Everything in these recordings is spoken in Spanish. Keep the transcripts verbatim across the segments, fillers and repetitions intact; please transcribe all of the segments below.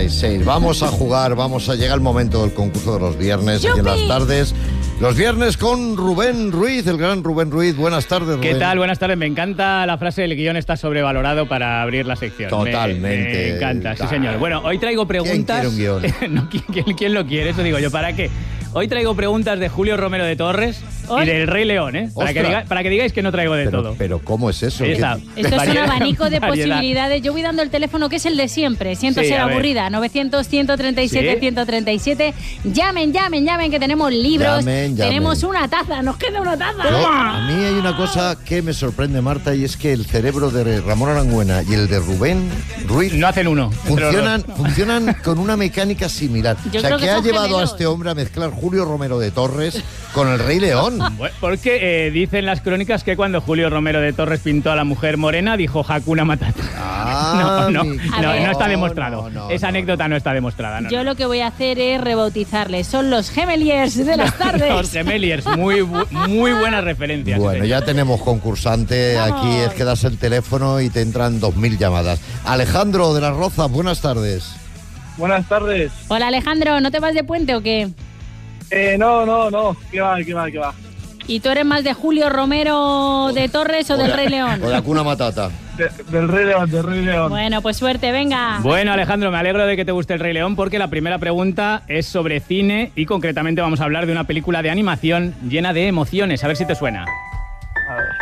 y seis. Vamos a jugar, vamos a llegar el momento del concurso de los viernes aquí en las tardes. Los viernes con Rubén Ruiz, el gran Rubén Ruiz. Buenas tardes, Rubén. ¿Qué tal? Buenas tardes. Me encanta la frase, el guión está sobrevalorado para abrir la sección. Totalmente. Me, me encanta, sí señor. Bueno, hoy traigo preguntas... ¿Quién quiere un guión? no, ¿quién, quién, ¿Quién lo quiere? Eso digo yo, ¿para qué? Hoy traigo preguntas de Julio Romero de Torres ¿Hoy? y del Rey León, ¿eh? Para que, diga, para que digáis que no traigo de pero, todo. Pero ¿cómo es eso? Esa, Esto es un abanico de posibilidades. Yo voy dando el teléfono que es el de siempre. Siento sí, ser aburrida. novecientos, ciento treinta y siete, ¿sí? ciento treinta y siete. Llamen, llamen, llamen, que tenemos libros. Llamen, llamen. Tenemos una taza. Nos queda una taza. Yo, a mí hay una cosa que me sorprende, Marta, y es que el cerebro de Ramón Arangüena y el de Rubén Ruiz no hacen uno. Funcionan, funcionan con una mecánica similar. Yo o sea, creo que, que ha llevado gemelos. a este hombre a mezclar Julio Romero de Torres con el Rey León. Bueno, porque eh, dicen las crónicas que cuando Julio Romero de Torres pintó a la mujer morena, dijo Hakuna Matata. Ah, no, no, mi... no, no está demostrado. No, no, Esa no. anécdota no está demostrada. No, Yo no. lo que voy a hacer es rebautizarles. Son los Gemeliers de las tardes. Los Gemeliers, muy, muy buena referencia. Bueno, ya tenemos concursante. Vamos. Aquí es que das el teléfono y te entran dos mil llamadas. Alejandro de las Rozas, buenas tardes. Buenas tardes. Hola Alejandro, ¿no te vas de puente o qué? Eh, no, no, no. ¿Qué va, qué va, qué va? ¿Y tú eres más de Julio Romero de Torres o, o del de, Rey León? O de Hakuna Matata. De, del Rey León, del Rey León. Bueno, pues suerte, venga. Bueno, Alejandro, me alegro de que te guste el Rey León porque la primera pregunta es sobre cine y concretamente vamos a hablar de una película de animación llena de emociones. A ver si te suena. A ver.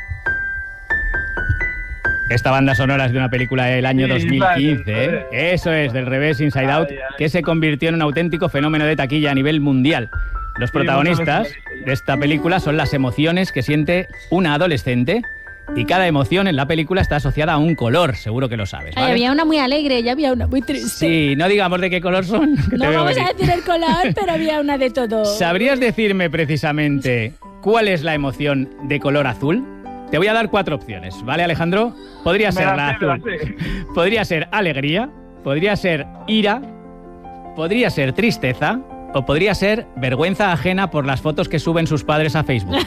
Esta banda sonora es de una película del año Sí, dos mil quince, vale, ¿eh? Eso es, del revés Inside Out, ay, ay. que se convirtió en un auténtico fenómeno de taquilla a nivel mundial. Los protagonistas de esta película son las emociones que siente una adolescente y cada emoción en la película está asociada a un color, seguro que lo sabes, ¿vale? Ay, había una muy alegre y había una muy triste. Sí, no digamos de qué color son. Que no te veo vamos venir. a decir el color, pero había una de todo. ¿Sabrías decirme precisamente cuál es la emoción de color azul? Te voy a dar cuatro opciones, ¿vale, Alejandro? Podría ser Me la la sé, me azul. la sé. Podría ser alegría, podría ser ira, podría ser tristeza o podría ser vergüenza ajena por las fotos que suben sus padres a Facebook.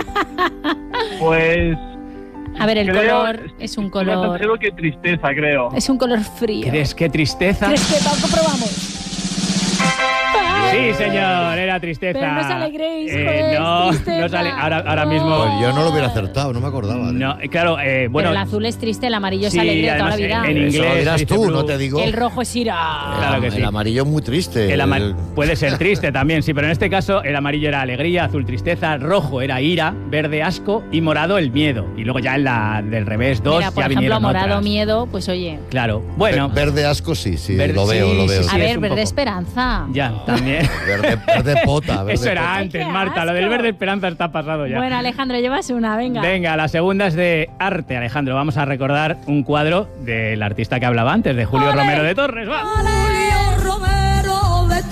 Pues... A ver, el creo, color es un Creo color... que tristeza, creo. Es un color frío. ¿Crees que tristeza? ¿Crees que tampoco probamos? Sí, señor, era tristeza. Pero no os alegréis, Eh, joder, no, tristeza. no sale. Ahora, ahora mismo... Pues yo no lo hubiera acertado, no me acordaba. ¿eh? No, claro, eh, bueno... Pero el azul es triste, el amarillo sí, es alegría toda la además, vida. En, en Eso lo inglés dirás dice tú, blue. no te digo. El rojo es ira. Claro que el, sí. el amarillo es muy triste. El ama- El- Puede ser triste también, sí, pero en este caso el amarillo era alegría, azul tristeza, rojo era ira, verde asco y morado el miedo. Y luego ya en la del revés dos Mira, por ya ejemplo, vinieron morado otras. miedo, pues oye. Claro, bueno. Ver- Verde asco, sí, sí, Verde- lo veo, sí, lo veo. sí, A es ver, un verde poco. esperanza. Ya, también. Verde, verde pota. Verde Eso era pota. antes, ¡Qué Marta. Lo del asco! verde esperanza está pasado ya. Bueno, Alejandro, llevas una, venga. Venga, la segunda es de arte, Alejandro. Vamos a recordar un cuadro del artista que hablaba antes, de Julio ¡Ole! Romero de Torres. ¡Va! Julio Romero de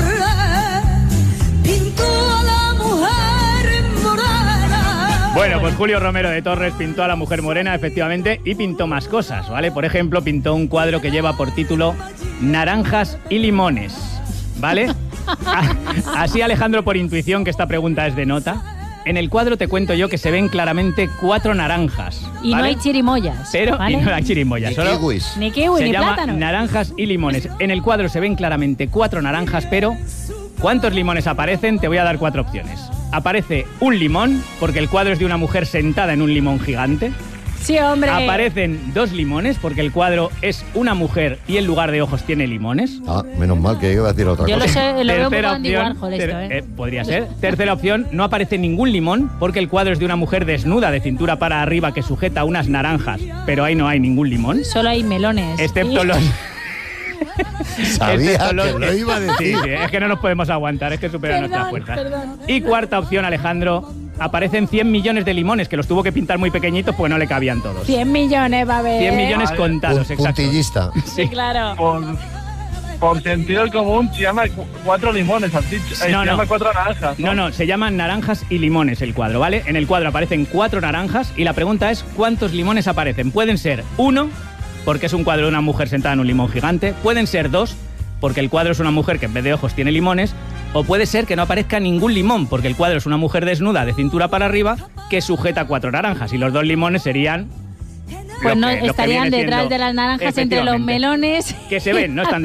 Torres pintó a la mujer morena. Bueno, pues Julio Romero de Torres pintó a la mujer morena, efectivamente, y pintó más cosas, ¿vale? Por ejemplo, pintó un cuadro que lleva por título Naranjas y limones, ¿vale? Así, Alejandro, por intuición, que esta pregunta es de nota, en el cuadro te cuento yo que se ven claramente cuatro naranjas, Y ¿vale? no hay chirimoyas. Pero, ¿vale? y no hay chirimoya, Ni solo kiwis. Ni kiwi, se ni llama plátano. Naranjas y limones. En el cuadro se ven claramente cuatro naranjas, pero ¿cuántos limones aparecen? Te voy a dar cuatro opciones. Aparece un limón, porque el cuadro es de una mujer sentada en un limón gigante. Sí, hombre. Aparecen dos limones, porque el cuadro es una mujer y en lugar de ojos tiene limones. Ah, menos mal que iba a decir otra Yo lo cosa. sé, lo veo un poco Tercera Andy opción, Warhol ter- esto, ¿eh? eh, podría ser. Tercera opción, no aparece ningún limón porque el cuadro es de una mujer desnuda de cintura para arriba que sujeta unas naranjas, pero ahí no hay ningún limón, Solo hay melones. excepto Y- los... Sabía excepto los- que lo iba a decir. Sí, sí, es que no nos podemos aguantar, es que supera nuestras Perdón, fuerzas. perdón. Y cuarta opción, Alejandro, aparecen cien millones de limones, que los tuvo que pintar muy pequeños pues no le cabían todos. cien millones va a haber. cien millones Vale. contados, Un exacto. puntillista. Sí, claro. Por, por sentido común se llama cu- cuatro limones, has dicho. Eh, No, se no. llama cuatro naranjas. No, no, se llaman naranjas y limones el cuadro, ¿vale? En el cuadro aparecen cuatro naranjas y la pregunta es ¿cuántos limones aparecen? Pueden ser uno, porque es un cuadro de una mujer sentada en un limón gigante. Pueden ser dos, porque el cuadro es una mujer que en vez de ojos tiene limones. O puede ser que no aparezca ningún limón, porque el cuadro es una mujer desnuda de cintura para arriba que sujeta cuatro naranjas. Y los dos limones serían... Pues lo no que- lo que estarían viene detrás siendo- de las naranjas entre los Efectivamente. melones. Que se ven, no están